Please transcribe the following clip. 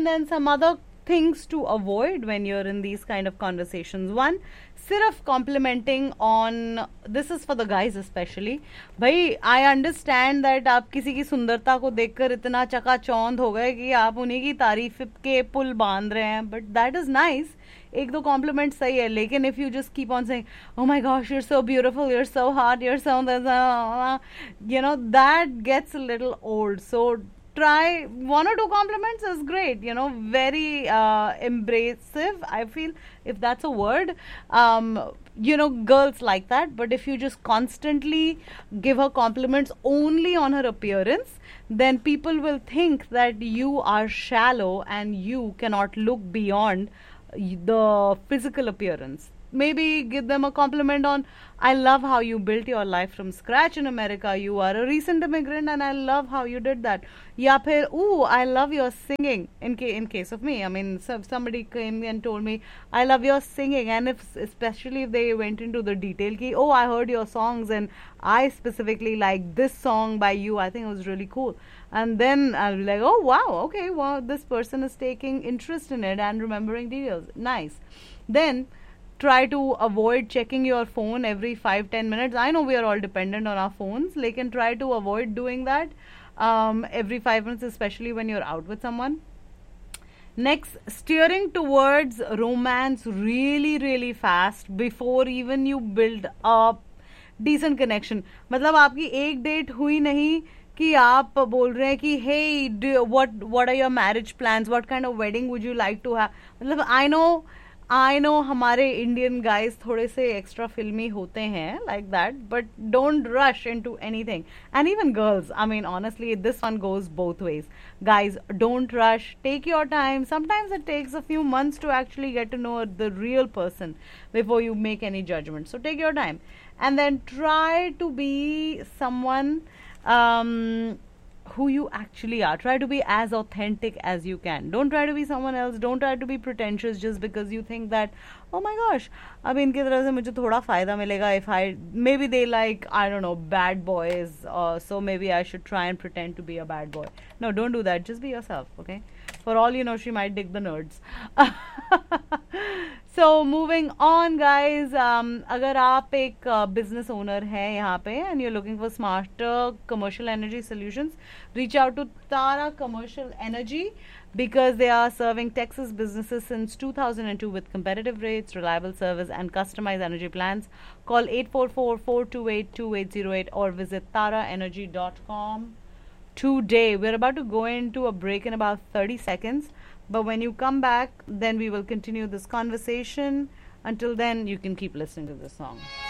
and then some other things to avoid when you're in these kind of conversations. One, सिर्फ complimenting on, this is for the guys especially, भाई I understand that आप किसी की सुंदरता को देखकर इतना चकाचौंध हो गए कि आप उन्हीं की तारीफ के पुल बांध रहे हैं, but that is nice. एक दो कॉम्प्लीमेंट सही है, लेकिन if you just keep on saying, oh my gosh, you're so beautiful, you're so hot, you're so, you know, that gets a little old. So try one or two compliments is great, you know, very embracive, I feel, if that's a word. You know, girls like that, but if you just constantly give her compliments only on her appearance, then people will think that you are shallow and you cannot look beyond the physical appearance. Maybe give them a compliment on, I love how you built your life from scratch in America. You are a recent immigrant and I love how you did that. Ya phir, ooh, I love your singing. In case of me, I mean, somebody came and told me, I love your singing. And especially if they went into the detail, ki, oh, I heard your songs and I specifically like this song by you. I think it was really cool. And then I'll be like, oh, wow, okay, wow, this person is taking interest in it and remembering details. Nice. Then try to avoid checking your phone every 5-10 minutes. I know we are all dependent on our phones. Like, and try to avoid doing that every 5 minutes, especially when you're out with someone. Next, steering towards romance really, really fast before even you build a decent connection. मतलब आपकी एक date हुई नहीं कि आप बोल रहे हैं कि hey, what are your marriage plans, what kind of wedding would you like to have. मतलब I know हमारे Indian guys थोड़े से extra filmy होते हैं like that, but don't rush into anything. And even girls, I mean, honestly, this one goes both ways. Guys, don't rush. Take your time. Sometimes it takes a few months to actually get to know the real person before you make any judgment. So take your time. And then try to be someone who you actually are. Try to be as authentic as you can. Don't try to be someone else. Don't try to be pretentious just because you think that, oh my gosh, अब इनकी तरह से मुझे थोड़ा फायदा मिलेगा if I, maybe they like, I don't know, bad boys, so maybe I should try and pretend to be a bad boy. No, don't do that. Just be yourself, okay? For all you know, she might dig the nerds. So moving on, guys, अगर आप एक business owner है यहाँ पे and you're looking for smarter commercial energy solutions, reach out to Tara Commercial Energy because they are serving Texas businesses since 2002 with competitive rates, reliable service, and customized energy plans. Call 844-428-2808 or visit taraenergy.com today. We're about to go into a break in about 30 seconds. But when you come back, then we will continue this conversation. Until then, you can keep listening to this song.